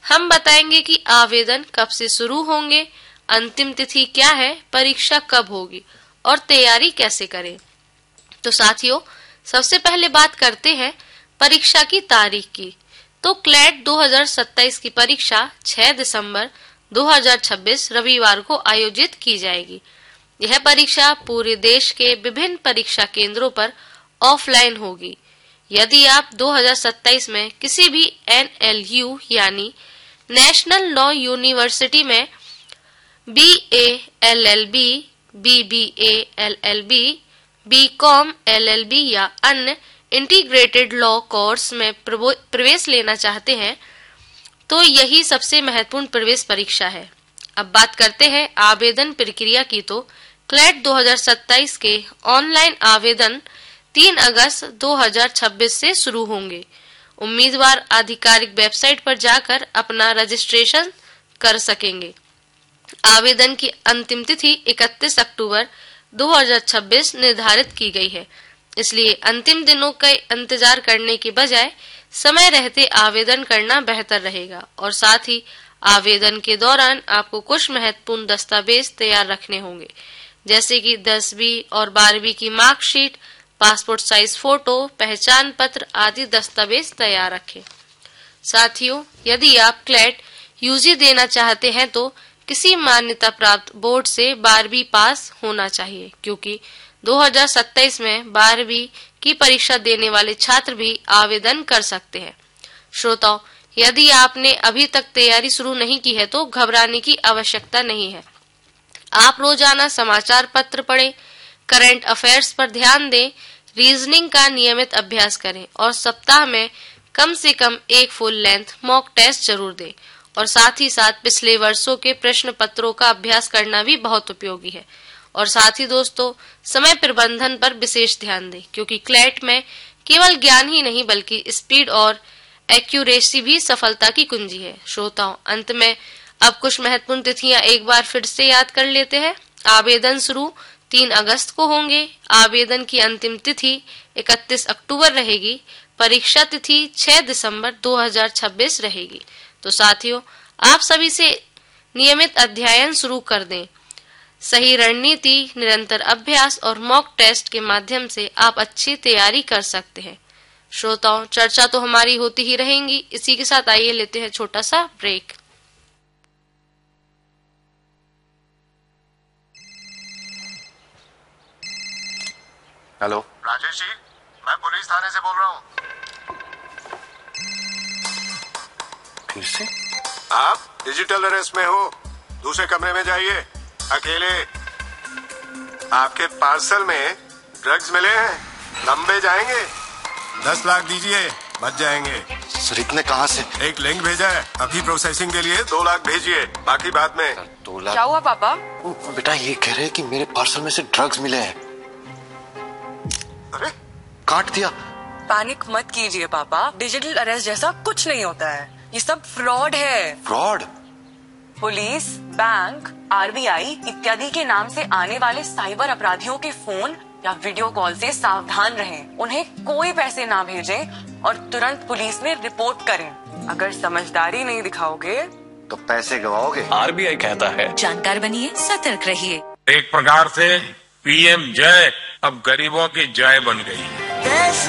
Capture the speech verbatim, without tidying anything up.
हम बताएंगे कि आवेदन कब से शुरू होंगे, अंतिम तिथि क्या है, परीक्षा कब होगी और तैयारी कैसे करें। तो साथियों, सबसे पहले बात करते हैं परीक्षा की तारीख की। तो क्लैट दो हज़ार सत्ताईस की परीक्षा छह दिसंबर दो हज़ार छब्बीस रविवार को आयोजित की जाएगी। यह परीक्षा पूरे देश के विभिन्न परीक्षा केंद्रों पर ऑफलाइन होगी। यदि आप दो हज़ार सत्ताईस में किसी भी एन एल यू यानी नेशनल लॉ यूनिवर्सिटी में B A L L B, B B A L L B, B com L L B या अन्य इंटीग्रेटेड लॉ कोर्स में प्रवेश लेना चाहते हैं तो यही सबसे महत्वपूर्ण प्रवेश परीक्षा है। अब बात करते हैं आवेदन प्रक्रिया की। तो क्लैट दो हज़ार सत्ताईस के ऑनलाइन आवेदन तीन अगस्त दो हज़ार छब्बीस से शुरू होंगे। उम्मीदवार आधिकारिक वेबसाइट पर जाकर अपना रजिस्ट्रेशन कर सकेंगे। आवेदन की अंतिम तिथि इकतीस अक्टूबर दो हज़ार छब्बीस निर्धारित की गई है, इसलिए अंतिम दिनों का इंतजार करने के बजाय समय रहते आवेदन करना बेहतर रहेगा। और साथ ही आवेदन के दौरान आपको कुछ महत्वपूर्ण दस्तावेज तैयार रखने होंगे, जैसे कि दसवीं और बारहवीं की मार्कशीट, पासपोर्ट साइज फोटो, पहचान पत्र आदि दस्तावेज तैयार रखें। साथियों, यदि आप क्लैट यूजी देना चाहते हैं तो किसी मान्यता प्राप्त बोर्ड से बारहवीं पास होना चाहिए, क्योंकि दो हज़ार सत्ताईस में बारहवीं की परीक्षा देने वाले छात्र भी आवेदन कर सकते हैं। श्रोताओं, यदि आपने अभी तक तैयारी शुरू नहीं की है तो घबराने की आवश्यकता नहीं है। आप रोजाना समाचार पत्र पढ़ें, करंट अफेयर्स पर ध्यान दें, रीजनिंग का नियमित अभ्यास करें और सप्ताह में कम से कम एक फुल लेंथ मॉक टेस्ट जरूर दें। और साथ ही साथ पिछले वर्षों के प्रश्न पत्रों का अभ्यास करना भी बहुत उपयोगी है। और साथ ही दोस्तों, समय प्रबंधन पर विशेष ध्यान दें, क्योंकि क्लैट में केवल ज्ञान ही नहीं बल्कि स्पीड और एक्यूरेसी भी सफलता की कुंजी है। श्रोताओं, अंत में अब कुछ महत्वपूर्ण तिथियां एक बार फिर से याद कर लेते हैं। आवेदन शुरू तीन अगस्त को होंगे। आवेदन की अंतिम तिथि इकतीस अक्टूबर रहेगी। परीक्षा तिथि छह दिसंबर दो हज़ार छब्बीस रहेगी। तो साथियों, आप सभी से नियमित अध्ययन शुरू कर दें। सही रणनीति, निरंतर अभ्यास और मॉक टेस्ट के माध्यम से आप अच्छी तैयारी कर सकते हैं। श्रोताओं, चर्चा तो हमारी होती ही रहेंगी। इसी के साथ आइए लेते हैं छोटा सा ब्रेक। हेलो राजेश जी, मैं पुलिस थाने से बोल रहा हूँ। फिर से? आप डिजिटल अरेस्ट में हो, दूसरे कमरे में जाइए, अकेले। आपके पार्सल में ड्रग्स मिले हैं, लंबे जाएंगे। दस लाख दीजिए, बच जाएंगे। सर, इतने कहाँ से? एक लिंक भेजा है, अभी प्रोसेसिंग के लिए दो लाख भेजिए, बाकी बाद में। दो लाख? क्या हुआ पापा? ओ, बेटा ये कह रहे हैं कि मेरे पार्सल में से ड्रग्स मिले हैं। अरे काट दिया। पैनिक मत कीजिए पापा, डिजिटल अरेस्ट जैसा कुछ नहीं होता है, ये सब फ्रॉड है। Fraud? Police, bank, R B I इत्यादि के नाम से आने वाले साइबर अपराधियों के फोन या वीडियो कॉल से सावधान रहें। उन्हें कोई पैसे ना भेजें और तुरंत पुलिस में रिपोर्ट करें। अगर समझदारी नहीं दिखाओगे तो पैसे गवाओगे। आर बी आई कहता है, जानकार बनिए, सतर्क रहिए। एक प्रकार से पी एम जय अब गरीबों की जय बन गई है।